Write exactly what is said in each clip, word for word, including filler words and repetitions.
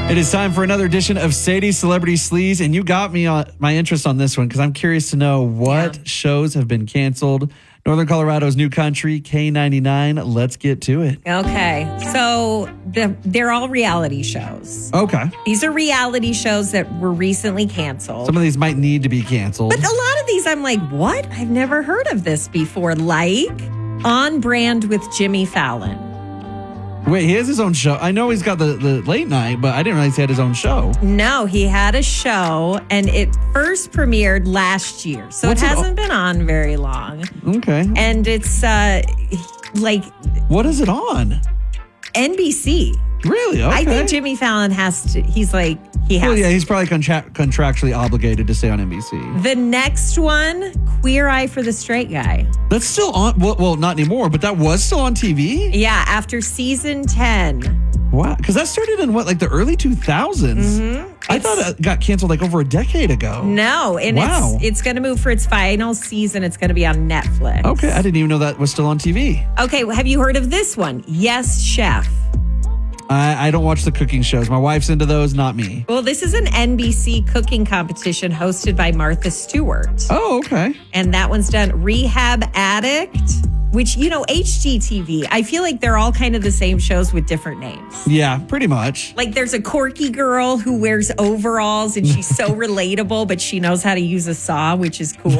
It is time for another edition of Sadie's Celebrity Sleaze, and you got me on my interest on this one because I'm curious to know what yeah. shows have been canceled. Northern Colorado's new country, K ninety-nine. Let's get to it. Okay. So the, they're all reality shows. Okay. These are reality shows that were recently canceled. Some of these might need to be canceled. But a lot of these, I'm like, what? I've never heard of this before. Like On Brand with Jimmy Fallon. Wait, he has his own show. I know he's got the, the late night, but I didn't realize he had his own show. No, he had a show, and it first premiered last year. So What's it hasn't it? been on very long. Okay. And it's uh, like... What is it on? N B C. Really? Okay. I think Jimmy Fallon has to... He's like... He has well, yeah, he's probably contra- contractually obligated to stay on N B C. The next one, Queer Eye for the Straight Guy. That's still on. Well, well, not anymore, but that was still on T V? Yeah, after season ten. Wow. Because that started in what, like the early two thousands? Mm-hmm. I thought it got canceled like over a decade ago. No. And wow. it's, it's going to move for its final season. It's going to be on Netflix. Okay. I didn't even know that was still on T V. Okay. Well, have you heard of this one? Yes, Chef. I, I don't watch the cooking shows. My wife's into those, not me. Well, this is an N B C cooking competition hosted by Martha Stewart. Oh, okay. And that one's done. Rehab Addict, which, you know, H G T V. I feel like they're all kind of the same shows with different names. Yeah, pretty much. Like there's a quirky girl who wears overalls and she's so relatable, but she knows how to use a saw, which is cool.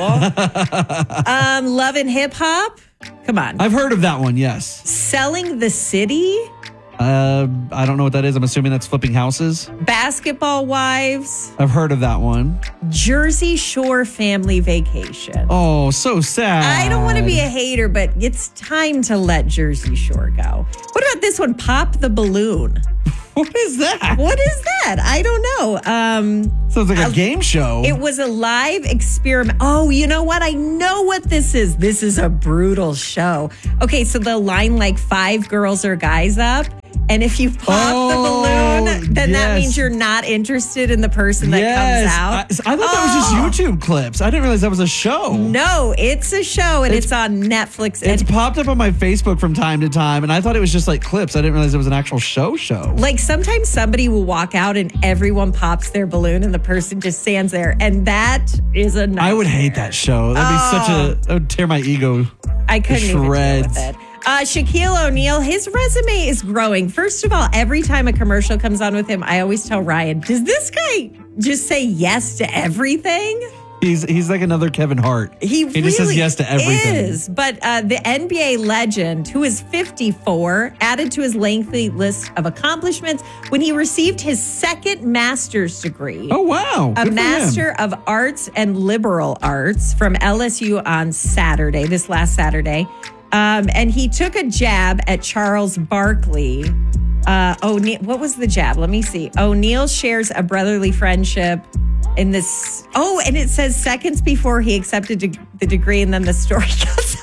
um, Love and Hip Hop. Come on. I've heard of that one, yes. Selling the City. Uh, I don't know what that is. I'm assuming that's flipping houses. Basketball Wives. I've heard of that one. Jersey Shore Family Vacation. Oh, so sad. I don't want to be a hater, but it's time to let Jersey Shore go. What about this one? Pop the Balloon. What is that? What is that? I don't know. Um, Sounds like a, a game show. It was a live experiment. Oh, you know what? I know what this is. This is a brutal show. Okay, so they'll line like five girls or guys up. And if you pop oh, the balloon, then yes. that means you're not interested in the person that yes. comes out. I, I thought oh. that was just YouTube clips. I didn't realize that was a show. No, it's a show, and it's, it's on Netflix. It's and popped up on my Facebook from time to time, and I thought it was just like clips. I didn't realize it was an actual show show. Like sometimes somebody will walk out and everyone pops their balloon, and the person just stands there, and that is a nightmare. I would hate that show. That'd be oh. such a... That would tear my ego I couldn't to even deal shreds. with it. Uh, Shaquille O'Neal, his resume is growing. First of all, every time a commercial comes on with him, I always tell Ryan, does this guy just say yes to everything? He's he's like another Kevin Hart. He, he really just says yes to everything. is. But uh, the N B A legend, who is fifty-four, added to his lengthy list of accomplishments when he received his second master's degree. Oh, wow. A Good Master of Arts and Liberal Arts from L S U on Saturday, this last Saturday. Um, and he took a jab at Charles Barkley. Uh, O'Neal, what was the jab? Let me see. O'Neal shares a brotherly friendship in this. Oh, and it says seconds before he accepted de- the degree, and then the story goes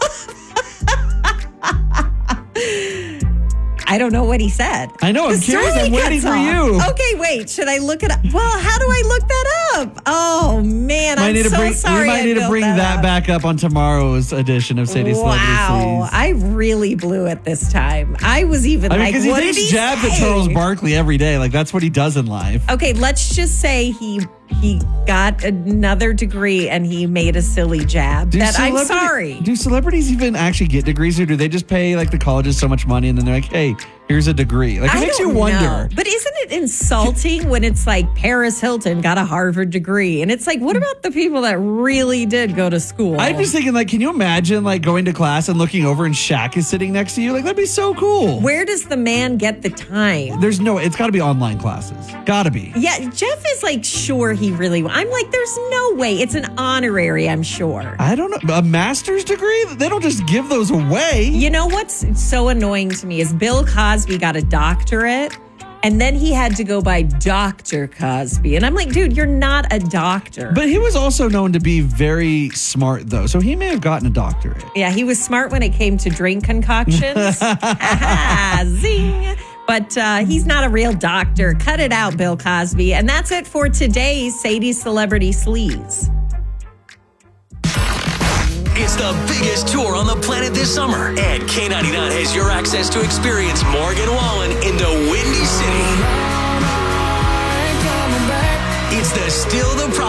on. I don't know what he said. I know. I'm the curious. I'm waiting for off. you. Okay, wait. Should I look it up? Well, how do I look that up? Oh, man. Might I'm need so to bring, sorry. We might I need to bring that, that up. back up on tomorrow's edition of Sadie's Celebrity Wow. Sleaze. I really blew it this time. I was even I mean, like, because what he did takes he jabs say? at Charles Barkley every day. Like, that's what he does in life. Okay, let's just say he he got another degree and he made a silly jab. Do that I'm celebrity- sorry. Do celebrities even actually get degrees, or do they just pay like the colleges so much money and then they're like, hey, here's a degree? Like, it I makes you don't wonder. know. But isn't it insulting when it's like Paris Hilton got a Harvard degree? And it's like, what about the people that really did go to school? I'm just thinking, like, can you imagine like going to class and looking over and Shaq is sitting next to you? Like, that'd be so cool. Where does the man get the time? There's no, it's got to be online classes. Got to be. Yeah, Jeff is like, sure, he really, I'm like, there's no way. It's an honorary, I'm sure. I don't know. A master's degree? They don't just give those away. You know what's so annoying to me is Bill Cosby got a doctorate and then he had to go by Doctor Cosby. And I'm like, dude, you're not a doctor. But he was also known to be very smart, though. So he may have gotten a doctorate. Yeah, he was smart when it came to drink concoctions. Zing. But uh, he's not a real doctor. Cut it out, Bill Cosby. And that's it for today's Sadie's Celebrity Sleaze. It's the biggest tour on the planet this summer, and K ninety-nine has your access to experience Morgan Wallen in the Windy City.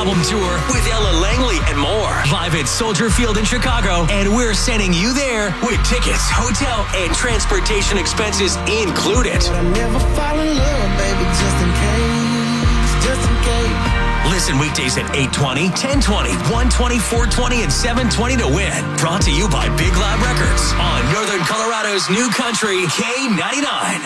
album tour with Ella Langley and more. Live at Soldier Field in Chicago, and we're sending you there with tickets, hotel, and transportation expenses included. But I never fall in love, baby, just in case, just in case. Listen weekdays at eight twenty, ten twenty, one twenty, four twenty, and seven twenty to win. Brought to you by Big Loud Records on Northern Colorado's new country, K ninety-nine.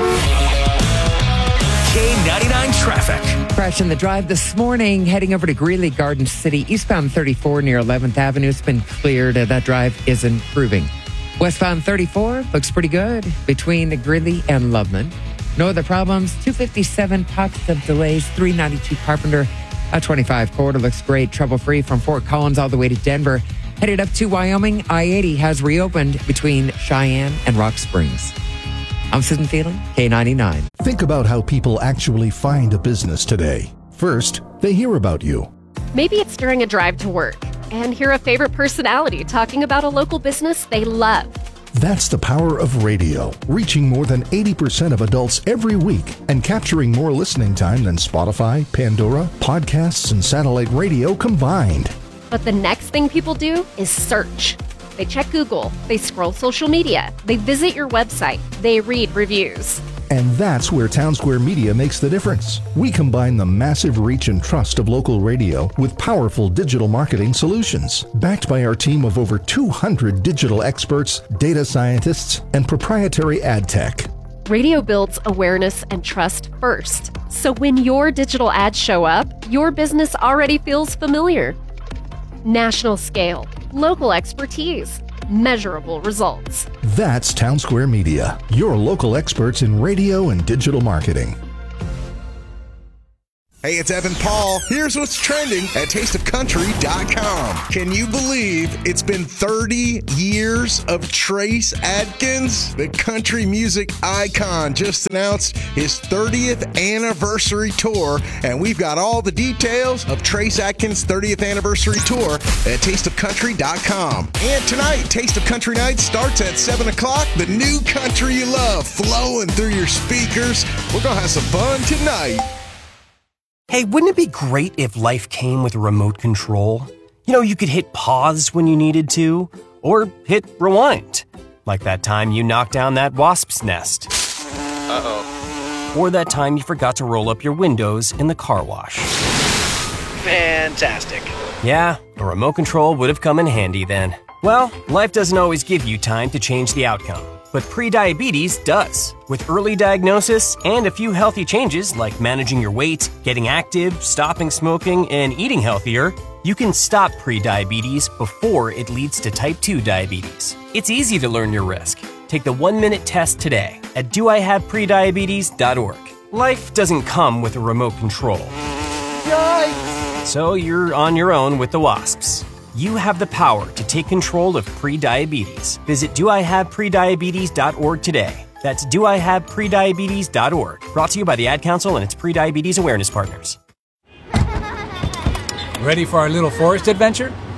K ninety-nine traffic. Crash in the drive this morning, heading over to Greeley, Garden City, eastbound thirty-four near eleventh Avenue. It's been cleared. Uh, that drive is improving. Westbound thirty-four looks pretty good between Greeley and Loveland. No other problems. two fifty-seven, pockets of delays. three ninety-two Carpenter. I twenty-five corridor looks great, trouble-free from Fort Collins all the way to Denver. Headed up to Wyoming, I eighty has reopened between Cheyenne and Rock Springs. I'm Susan Phelan, K ninety-nine. Think about how people actually find a business today. First, they hear about you. Maybe it's during a drive to work and hear a favorite personality talking about a local business they love. That's the power of radio, reaching more than eighty percent of adults every week and capturing more listening time than Spotify, Pandora, podcasts, and satellite radio combined. But the next thing people do is search. They check Google, they scroll social media, they visit your website, they read reviews. And that's where Townsquare Media makes the difference. We combine the massive reach and trust of local radio with powerful digital marketing solutions, backed by our team of over two hundred digital experts, data scientists, and proprietary ad tech. Radio builds awareness and trust first. So when your digital ads show up, your business already feels familiar. National scale, local expertise, measurable results. That's Townsquare Media, your local experts in radio and digital marketing. Hey, it's Evan Paul. Here's what's trending at taste of country dot com. Can you believe it's been thirty years of Trace Adkins? The country music icon just announced his thirtieth anniversary tour, and we've got all the details of Trace Adkins' thirtieth anniversary tour at taste of country dot com. And tonight, Taste of Country Night starts at seven o'clock. The new country you love flowing through your speakers. We're going to have some fun tonight. Hey, wouldn't it be great if life came with a remote control? You know, you could hit pause when you needed to, or hit rewind. Like that time you knocked down that wasp's nest. Uh-oh. Or that time you forgot to roll up your windows in the car wash. Fantastic. Yeah, a remote control would have come in handy then. Well, life doesn't always give you time to change the outcome. But prediabetes does. With early diagnosis and a few healthy changes like managing your weight, getting active, stopping smoking, and eating healthier, you can stop prediabetes before it leads to type two diabetes. It's easy to learn your risk. Take the one-minute test today at do I have prediabetes dot org. Life doesn't come with a remote control. Yikes! So you're on your own with the wasps. You have the power to take control of prediabetes. Visit do I have prediabetes dot org today. That's do I have prediabetes dot org. Brought to you by the Ad Council and its prediabetes awareness partners. Ready for our little forest adventure?